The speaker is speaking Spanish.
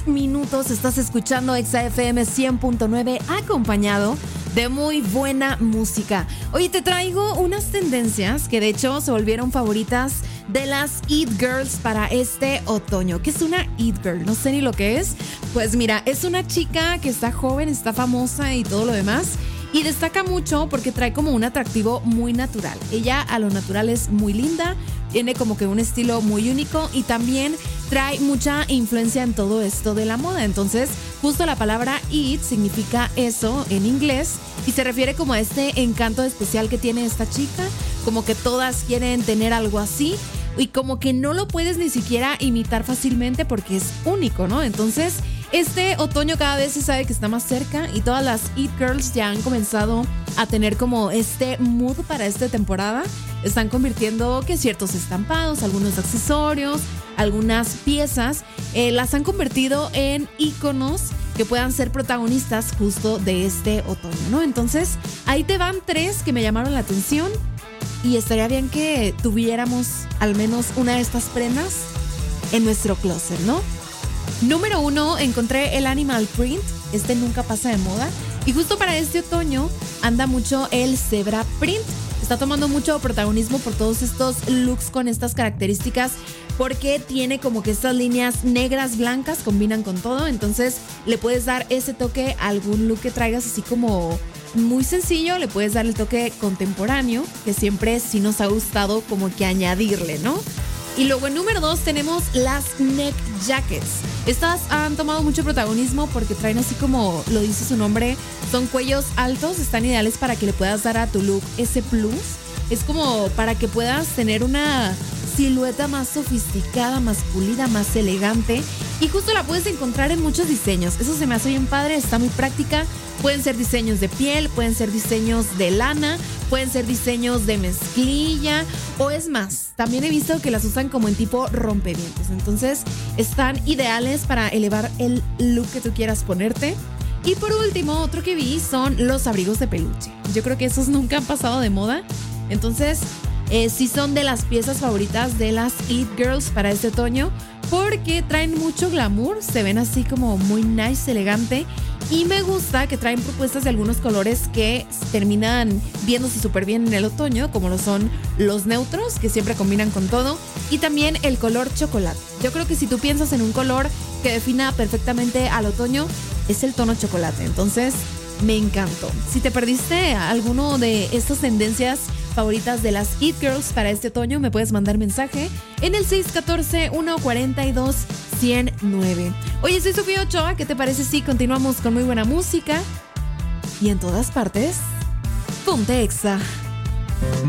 minutos estás escuchando Exa FM 100.9 acompañado de muy buena música. Hoy te traigo unas tendencias que de hecho se volvieron favoritas de las It Girls para este otoño. ¿Qué es una It Girl? No sé ni lo que es. Pues mira, es una chica que está joven, está famosa y todo lo demás. Y destaca mucho porque trae como un atractivo muy natural. Ella a lo natural es muy linda, tiene como que un estilo muy único y también trae mucha influencia en todo esto de la moda. Entonces, justo la palabra it significa eso en inglés y se refiere como a este encanto especial que tiene esta chica, como que todas quieren tener algo así y como que no lo puedes ni siquiera imitar fácilmente porque es único, ¿no? Entonces, este otoño cada vez se sabe que está más cerca y todas las It Girls ya han comenzado a tener como este mood para esta temporada. Están convirtiendo que ciertos estampados, algunos accesorios, algunas piezas, las han convertido en íconos que puedan ser protagonistas justo de este otoño, ¿no? Entonces, ahí te van 3 que me llamaron la atención y estaría bien que tuviéramos al menos una de estas prendas en nuestro closet, ¿no? Número 1, encontré el Animal Print. Este nunca pasa de moda. Y justo para este otoño anda mucho el Zebra Print. Está tomando mucho protagonismo por todos estos looks con estas características porque tiene como que estas líneas negras, blancas, combinan con todo. Entonces le puedes dar ese toque a algún look que traigas así como muy sencillo. Le puedes dar el toque contemporáneo que siempre sí nos ha gustado como que añadirle, ¿no? Y luego en número 2 tenemos las neck jackets. Estas han tomado mucho protagonismo porque traen así como lo dice su nombre, son cuellos altos, están ideales para que le puedas dar a tu look ese plus. Es como para que puedas tener una silueta más sofisticada, más pulida, más elegante. Y justo la puedes encontrar en muchos diseños. Eso se me hace bien padre, está muy práctica. Pueden ser diseños de piel, pueden ser diseños de lana, pueden ser diseños de mezclilla o es más, también he visto que las usan como en tipo rompevientos. Entonces están ideales para elevar el look que tú quieras ponerte. Y por último, otro que vi son los abrigos de peluche. Yo creo que esos nunca han pasado de moda. Entonces, sí son de las piezas favoritas de las It Girls para este otoño porque traen mucho glamour, se ven así como muy nice, elegante. Y me gusta que traen propuestas de algunos colores que terminan viéndose súper bien en el otoño, como lo son los neutros, que siempre combinan con todo, y también el color chocolate. Yo creo que si tú piensas en un color que defina perfectamente al otoño, es el tono chocolate. Entonces, me encantó. Si te perdiste alguno de estas tendencias favoritas de las It Girls para este otoño, me puedes mandar mensaje en el 614-142-109. Oye, soy Sofía Ochoa, ¿qué te parece si continuamos con muy buena música? Y en todas partes, ponte Exa.